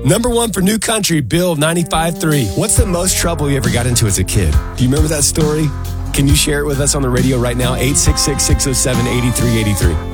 Number one for New Country, Bill 95.3. What's the most trouble you ever got into as a kid? Do you remember that story? Can you share it with us on the radio right now? 866-607-8383.